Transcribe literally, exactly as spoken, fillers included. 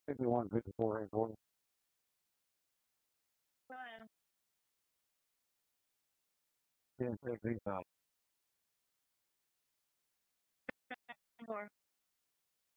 fifty-one, fifty-four, eight forty. Fine. ten, six, east side. More.